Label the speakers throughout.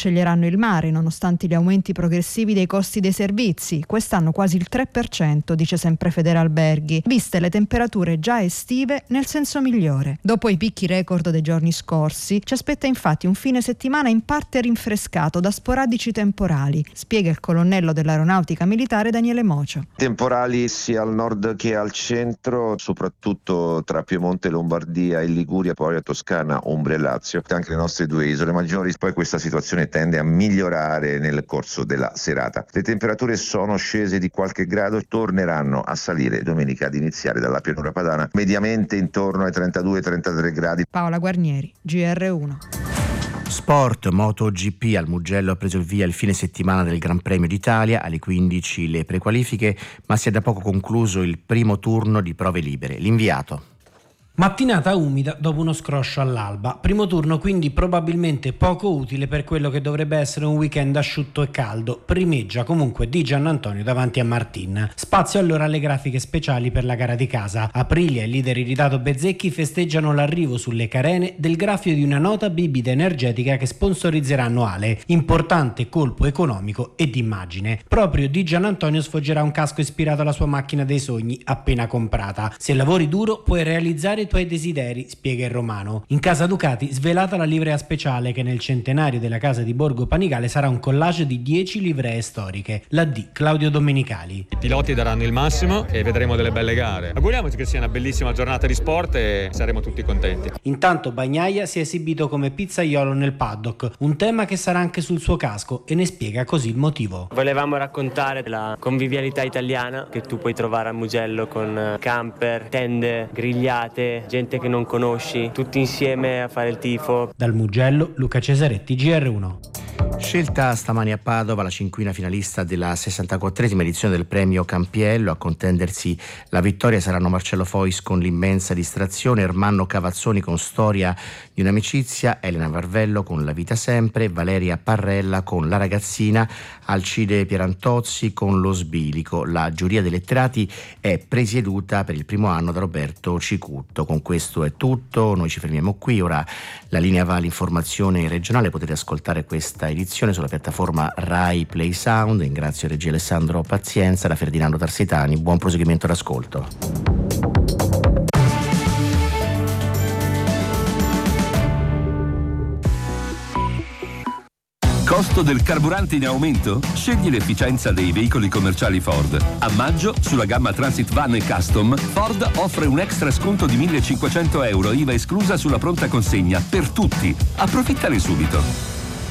Speaker 1: sceglieranno il mare nonostante gli aumenti progressivi dei costi dei servizi, quest'anno quasi il 3%, dice sempre Federalberghi, viste le temperature già estive nel senso migliore. Dopo i picchi record dei giorni scorsi, ci aspetta infatti un fine settimana in parte rinfrescato da sporadici temporali, spiega il colonnello dell'Aeronautica Militare Daniele Mocio.
Speaker 2: Temporali sia al nord che al centro, soprattutto tra Piemonte, Lombardia e Liguria, poi a Toscana, Umbria e Lazio, anche le nostre due isole maggiori. Poi questa situazione tende a migliorare nel corso della serata. Le temperature sono scese di qualche grado, torneranno a salire domenica ad iniziare dalla pianura padana, mediamente intorno ai 32-33 gradi.
Speaker 1: Paola Guarnieri, GR1.
Speaker 3: Sport, MotoGP al Mugello ha preso il via il fine settimana del Gran Premio d'Italia, alle 15 le prequalifiche, ma si è da poco concluso il primo turno di prove libere. L'inviato.
Speaker 4: Mattinata umida dopo uno scroscio all'alba, primo turno quindi probabilmente poco utile per quello che dovrebbe essere un weekend asciutto e caldo. Primeggia comunque Di Giannantonio davanti a Martin. Spazio allora alle grafiche speciali per la gara di casa. Aprilia e leader irritato Bezzecchi festeggiano l'arrivo sulle carene del graffio di una nota bibita energetica che sponsorizzeranno Ale, importante colpo economico e d'immagine. Proprio Di Giannantonio sfoggerà un casco ispirato alla sua macchina dei sogni appena comprata. Se lavori duro puoi realizzare i tuoi desideri, spiega il romano. In casa Ducati svelata la livrea speciale che nel centenario della casa di Borgo Panigale sarà un collage di 10 livree storiche. La D. Claudio Domenicali.
Speaker 5: I piloti daranno il massimo e vedremo delle belle gare. Auguriamoci che sia una bellissima giornata di sport e saremo tutti contenti.
Speaker 4: Intanto Bagnaia si è esibito come pizzaiolo nel paddock, un tema che sarà anche sul suo casco, e ne spiega così il motivo.
Speaker 6: Volevamo raccontare la convivialità italiana che tu puoi trovare a Mugello con camper, tende, grigliate, gente che non conosci, tutti insieme a fare il tifo.
Speaker 4: Dal Mugello, Luca Cesaretti, GR1.
Speaker 3: Scelta stamani a Padova la cinquina finalista della 64esima edizione del premio Campiello. A contendersi la vittoria saranno Marcello Fois con L'immensa distrazione, Ermanno Cavazzoni con Storia di un'amicizia, Elena Varvello con La vita sempre, Valeria Parrella con La ragazzina, Alcide Pierantozzi con Lo sbilico. La giuria dei letterati è presieduta per il primo anno da Roberto Cicutto. Con questo è tutto, noi ci fermiamo qui. Ora la linea va all'informazione regionale, potete ascoltare questa edizione sulla piattaforma Rai Play Sound. Ringrazio regia Alessandro Pazienza, da Ferdinando Tarsitani, buon proseguimento d'ascolto.
Speaker 7: Costo del carburante in aumento? Scegli l'efficienza dei veicoli commerciali Ford. A maggio, sulla gamma Transit Van e Custom, Ford offre un extra sconto di €1.500, IVA esclusa sulla pronta consegna, per tutti. Approfittane subito.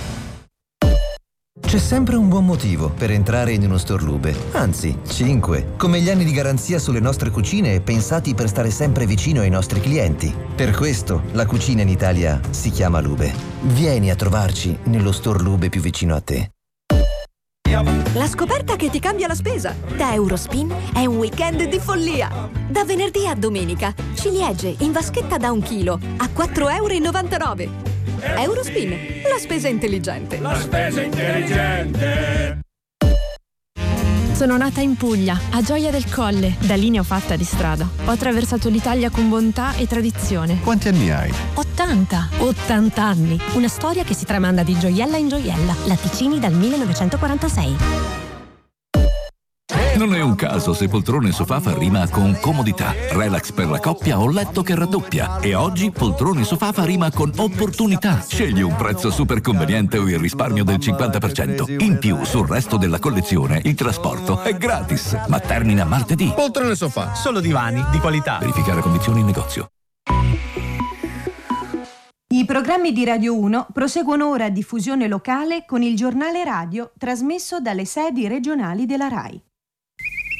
Speaker 8: C'è sempre un buon motivo per entrare in uno store Lube, anzi 5, come gli anni di garanzia sulle nostre cucine pensati per stare sempre vicino ai nostri clienti. Per questo la cucina in Italia si chiama Lube. Vieni a trovarci nello store Lube più vicino a te.
Speaker 9: La scoperta che ti cambia la spesa. Da Eurospin è un weekend di follia. Da venerdì a domenica, ciliegie in vaschetta da 1 chilo a €4,99. Eurospin, la spesa intelligente.
Speaker 10: La spesa intelligente.
Speaker 11: Sono nata in Puglia, a Gioia del Colle, da lì ne ho fatta di strada. Ho attraversato l'Italia con bontà e tradizione.
Speaker 12: Quanti anni hai?
Speaker 11: 80 anni. Una storia che si tramanda di gioiella in gioiella. Latticini dal 1946.
Speaker 13: Non è un caso se poltrone sofà fa rima con comodità, relax per la coppia o letto che raddoppia. E oggi poltrone sofà fa rima con opportunità. Scegli un prezzo super conveniente o il risparmio del 50%. In più, sul resto della collezione, il trasporto è gratis. Ma termina martedì.
Speaker 12: Poltrone sofà, solo divani di qualità.
Speaker 13: Verificare condizioni in negozio.
Speaker 14: I programmi di Radio 1 proseguono ora a diffusione locale con il giornale radio trasmesso dalle sedi regionali della RAI.